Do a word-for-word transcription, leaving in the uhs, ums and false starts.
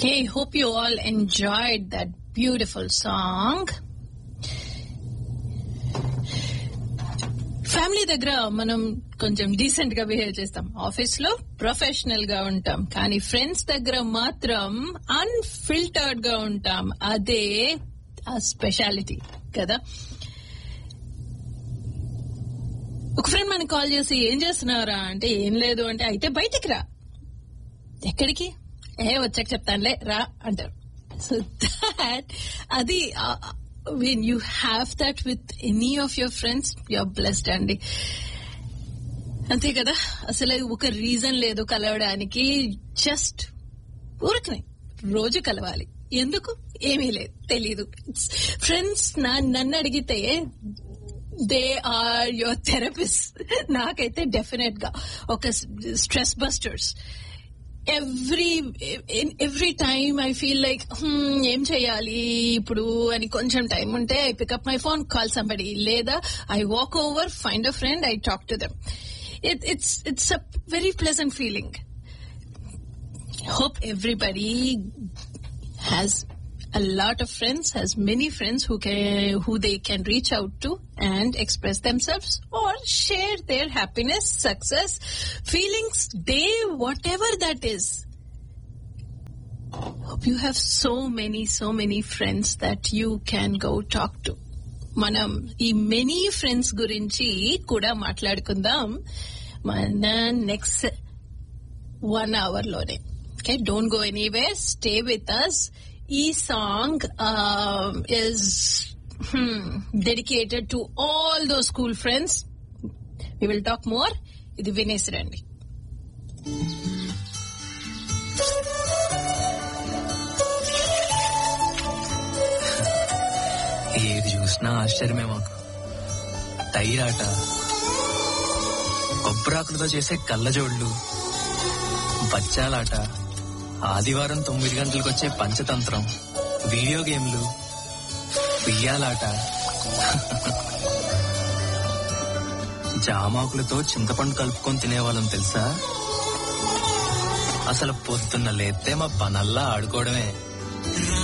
Okay, hope you all enjoyed that beautiful song. Family దగ్గర మనం కొంచెం డీసెంట్ గా బిహేవ్ చేస్తాం, ఆఫీస్ లో ప్రొఫెషనల్ గా ఉంటాం, కానీ ఫ్రెండ్స్ దగ్గర మాత్రం అన్ఫిల్టర్డ్ గా ఉంటాం. అదే ఆ స్పెషాలిటీ కదా. ఒక ఫ్రెండ్ మనకి కాల్ చేసి ఏం చేస్తున్నారా అంటే ఏం లేదు అంటే అయితే బయటికి రా. ఎక్కడికి? ఏ వచ్చాక చెప్తానులే రా అంటారు. సో దాట్ అది when you have that with any of your friends, you're blessed అండి. అంతే కదా, అసలు ఒక రీజన్ లేదు కలవడానికి, జస్ట్ ఊరికనే రోజు కలవాలి. ఎందుకు? ఏమీ లేదు, తెలీదు. ఫ్రెండ్స్ నన్ను అడిగితే దే ఆర్ యువర్ థెరపిస్ట్. నాకైతే డెఫినెట్ గా ఒక stress busters. Every every time I feel like ఏం చెయ్యాలి ఇప్పుడు అని కొంచెం టైం ఉంటే I pickup my phone, call somebody, లేదా I walk over, find a friend, I talk to them. It's it's a very pleasant feeling. Hope everybody has a lot of friends, has many friends who can, who they can reach out to and express themselves or share their happiness, success, feelings, day, whatever that is. Hope you have so many, so many friends that you can go talk to. మనం ఈ many friends గురించి కూడా మాట్లాడుకుందాం మన next one hour లోనే. Okay, don't go anywhere. Stay with us. Ee song um, is hmm, dedicated to all those school friends. We will talk more. Idi vinesirandi. ఏది చూసినా ఆశ్చర్యమే మాకు. టైరాట, కొబ్బరాకులతో చేసే కళ్ళజోళ్లు, బచ్చాలాట, ఆదివారం తొమ్మిది గంటలకు వచ్చే పంచతంత్రం, వీడియో గేమ్లు, ఉయ్యాలాట, జామాకులతో చింతపండు కలుపుకొని తినేవాళ్ళం తెలుసా. అసలు పొద్దున్న లేస్తే మా పనల్లా ఆడుకోవడమే.